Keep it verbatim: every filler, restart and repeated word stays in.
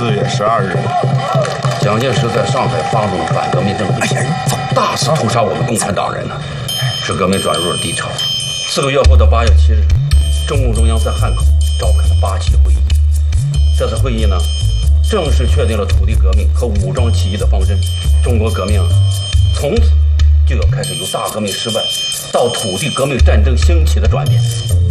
四月十二日， 蒋介石在上海发动反革命政变，大肆屠杀我们共产党人呢，使革命转入了低潮。四个月后的八月七日，中共中央在汉口召开了八期会议。这次会议呢，正式确定了土地革命和武装起义的方针。中国革命从此就要开始由大革命失败到土地革命战争兴起的转变。